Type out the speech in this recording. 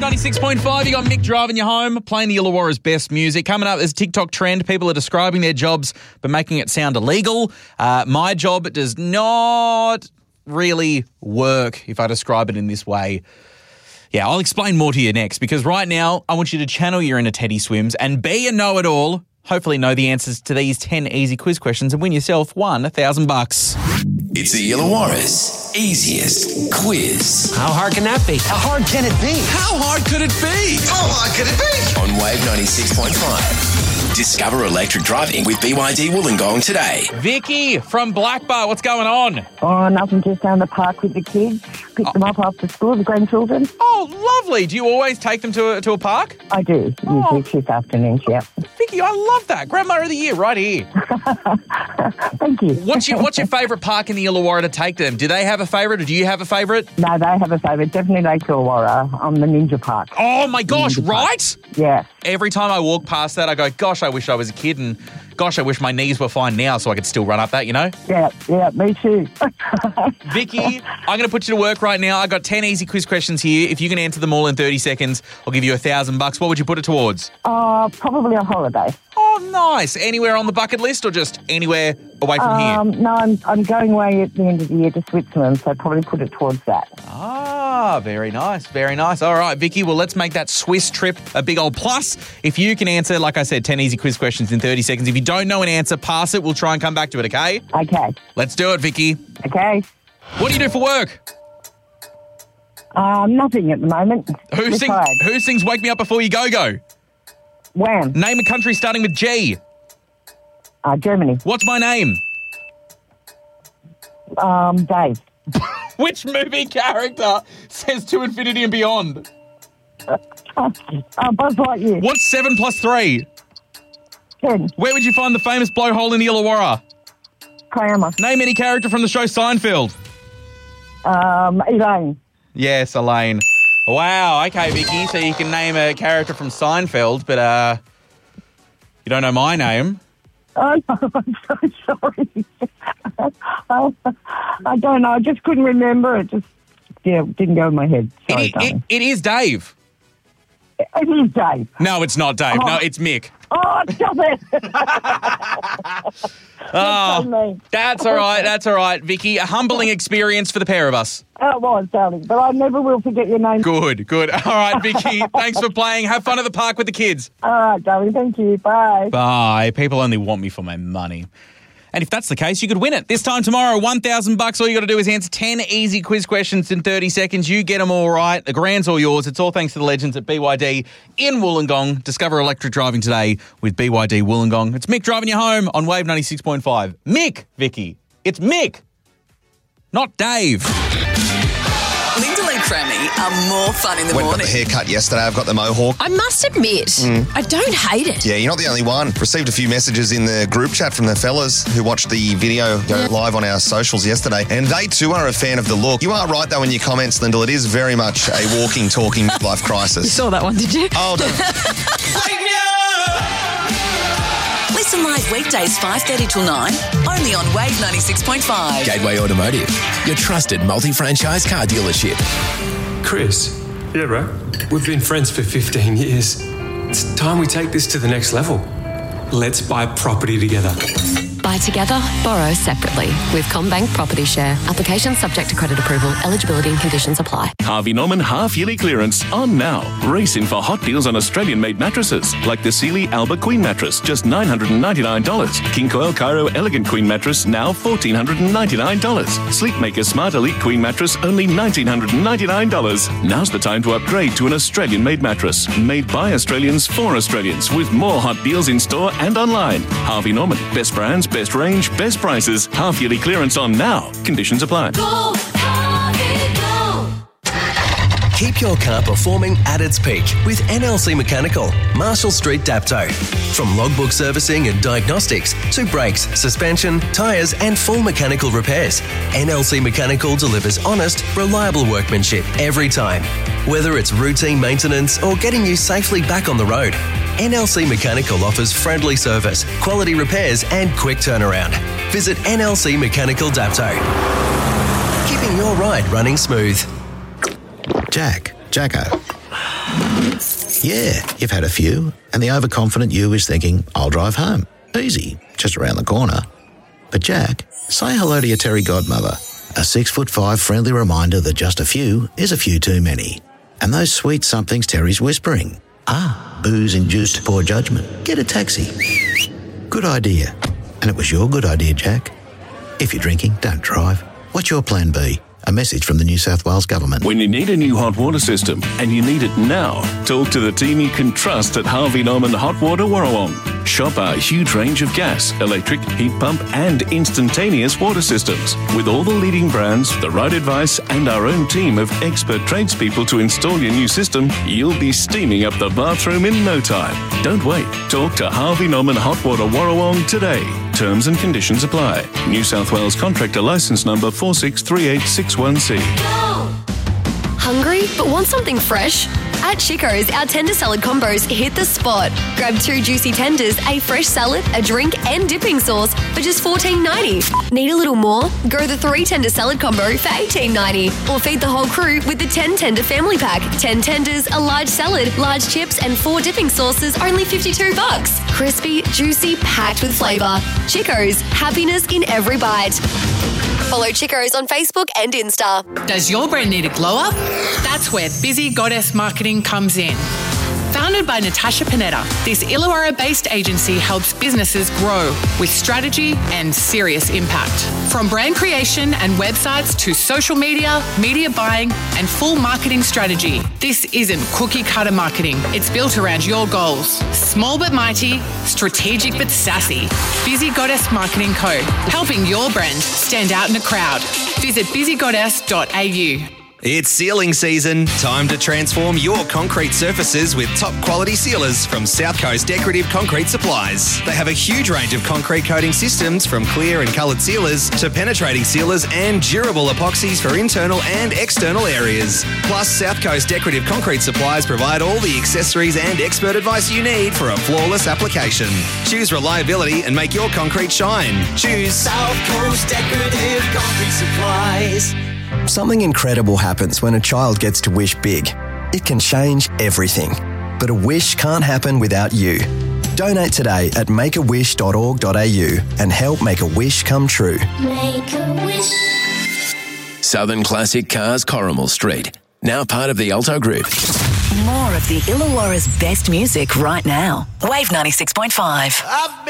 96.5, you got Mick driving you home, playing the Illawarra's best music. Coming up, there's a TikTok trend. People are describing their jobs but making it sound illegal. My job does not really work if I describe it in this way. Yeah, I'll explain more to you next, because right now I want you to channel your inner Teddy Swims and be a know-it-all. Hopefully know the answers to these 10 easy quiz questions and win yourself $1,000. It's the Illawarra's easiest quiz. How hard can that be? How hard can it be? How hard could it be? How hard could it be? On Wave 96.5. Discover electric driving with BYD Wollongong today. Vicky from Blackbar, what's going on? Oh, nothing, just down the park with the kids. Pick them up after school, the grandchildren. Oh, lovely. Do you always take them to a park? I do, usually this afternoons, yeah. Vicky, I love that. Grandmother of the Year right here. Thank you. What's your favourite park in the Illawarra to take them? Do they have a favourite or do you have a favourite? No, they have a favourite. Definitely Lake Illawarra on the Ninja Park. Oh, my gosh, right? Yeah. Every time I walk past that, I go, gosh, I wish I was a kid, and gosh, I wish my knees were fine now so I could still run up that, you know? Yeah, me too. Vicky, I'm going to put you to work right now. I got 10 easy quiz questions here. If you can answer them all in 30 seconds, I'll give you $1,000. What would you put it towards? Probably a holiday. Oh, nice. Anywhere on the bucket list or just anywhere away from here? No, I'm going away at the end of the year to Switzerland, so I'd probably put it towards that. Ah, very nice, very nice. All right, Vicky, well, let's make that Swiss trip a big old plus. If you can answer, like I said, 10 easy quiz questions in 30 seconds. If you don't know an answer, pass it. We'll try and come back to it, okay? Okay. Let's do it, Vicky. Okay. What do you do for work? Nothing at the moment. Who sings Wake Me Up Before You Go Go? Wham. Name a country starting with G. Germany. What's my name? Dave. Which movie character says to infinity and beyond? Buzz Lightyear. What's 7 plus 3? 10. Where would you find the famous blowhole in the Illawarra? Kiama. Name any character from the show Seinfeld. Elaine. Yes, Elaine. Wow, okay, Vicky, so you can name a character from Seinfeld, but you don't know my name. Oh, I'm so sorry. I don't know. I just couldn't remember. It just didn't go in my head. Sorry, it is Dave. It is Dave. No, it's not Dave. Oh. No, it's Mick. Oh, stop it. That's all right. That's all right, Vicky. A humbling experience for the pair of us. Oh, it was, darling. But I never will forget your name. Good. All right, Vicky. Thanks for playing. Have fun at the park with the kids. All right, darling. Thank you. Bye. Bye. People only want me for my money. And if that's the case, you could win it. This time tomorrow, $1,000. All you got to do is answer 10 easy quiz questions in 30 seconds. You get them all right. The grand's all yours. It's all thanks to the legends at BYD in Wollongong. Discover electric driving today with BYD Wollongong. It's Mick driving you home on Wave 96.5. Mick, Vicky. It's Mick, not Dave. Linda Lee Crammy are more fun in the Went and got morning. the haircut yesterday. I've got the mohawk. I must admit, I don't hate it. Yeah, you're not the only one. Received a few messages in the group chat from the fellas who watched the video go live on our socials yesterday, and they too are a fan of the look. You are right, though, in your comments, Lyndall. It is very much a walking, talking midlife crisis. You saw that one, did you? Oh, Listen live weekdays 5:30 till 9, only on Wave 96.5. Gateway Automotive, your trusted multi-franchise car dealership. Chris. Yeah, bro. We've been friends for 15 years. It's time we take this to the next level. Let's buy property together. Buy together, borrow separately with CommBank Property Share. Application subject to credit approval. Eligibility and conditions apply. Harvey Norman half-yearly clearance on now. Race in for hot deals on Australian-made mattresses like the Sealy Alba Queen mattress, just $999. King Coil Cairo Elegant Queen mattress, now $1,499. Sleepmaker Smart Elite Queen mattress, only $1,999. Now's the time to upgrade to an Australian-made mattress, made by Australians for Australians, with more hot deals in store and online. Harvey Norman, best brands, best range, best prices. Half-yearly clearance on now. Conditions apply. Go, Harvey, go. Keep your car performing at its peak with NLC Mechanical, Marshall Street, Dapto. From logbook servicing and diagnostics to brakes, suspension, tyres and full mechanical repairs, NLC Mechanical delivers honest, reliable workmanship every time. Whether it's routine maintenance or getting you safely back on the road, NLC Mechanical offers friendly service, quality repairs and quick turnaround. Visit NLC Mechanical Dapto. Keeping your ride running smooth. Jacko. Yeah, you've had a few, and the overconfident you is thinking, I'll drive home. Easy, just around the corner. But Jack, say hello to your Terry godmother. A 6'5" friendly reminder that just a few is a few too many. And those sweet somethings Terry's whispering. Booze-induced poor judgment. Get a taxi. Good idea. And it was your good idea, Jack. If you're drinking, don't drive. What's your plan B? A message from the New South Wales Government. When you need a new hot water system and you need it now, talk to the team you can trust at Harvey Norman Hot Water Warrawong. Shop our huge range of gas, electric, heat pump and instantaneous water systems. With all the leading brands, the right advice and our own team of expert tradespeople to install your new system, you'll be steaming up the bathroom in no time. Don't wait. Talk to Harvey Norman Hot Water Warrawong today. Terms and conditions apply. New South Wales Contractor Licence Number 463861C. Hungry but want something fresh? At Chico's, our tender salad combos hit the spot. Grab 2 juicy tenders, a fresh salad, a drink and dipping sauce for just $14.90. Need a little more? Go the 3 tender salad combo for $18.90. Or feed the whole crew with the 10 tender family pack. 10 tenders, a large salad, large chips and 4 dipping sauces, only $52. Crispy, juicy, packed with flavour. Chico's, happiness in every bite. Follow Chico's on Facebook and Insta. Does your brand need a glow up? That's where Busy Goddess Marketing comes in. Founded by Natasha Panetta, this Illawarra-based agency helps businesses grow with strategy and serious impact. From brand creation and websites to social media, media buying and full marketing strategy, this isn't cookie-cutter marketing. It's built around your goals. Small but mighty, strategic but sassy. Busy Goddess Marketing Co. Helping your brand stand out in a crowd. Visit busygoddess.au. It's sealing season. Time to transform your concrete surfaces with top quality sealers from South Coast Decorative Concrete Supplies. They have a huge range of concrete coating systems from clear and coloured sealers to penetrating sealers and durable epoxies for internal and external areas. Plus, South Coast Decorative Concrete Supplies provide all the accessories and expert advice you need for a flawless application. Choose reliability and make your concrete shine. Choose South Coast Decorative Concrete Supplies. Something incredible happens when a child gets to wish big. It can change everything. But a wish can't happen without you. Donate today at makeawish.org.au and help make a wish come true. Make a wish. Southern Classic Cars, Corrimal Street. Now part of the Alto Group. More of the Illawarra's best music right now. Wave 96.5.